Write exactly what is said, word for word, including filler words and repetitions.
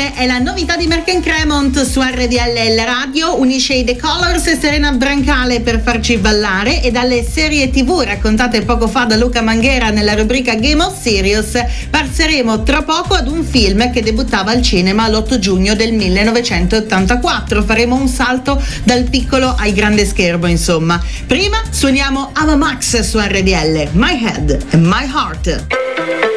Queste è la novità di Merck and Cremont su R D L L Radio, unisce i The Colors e Serena Brancale per farci ballare, e dalle serie tivù raccontate poco fa da Luca Manghera nella rubrica Game of Serious passeremo tra poco ad un film che debuttava al cinema l'otto giugno del millenovecentottantaquattro. Faremo un salto dal piccolo al grande schermo, insomma. Prima suoniamo Ava Max su R D L, My Head and My Heart.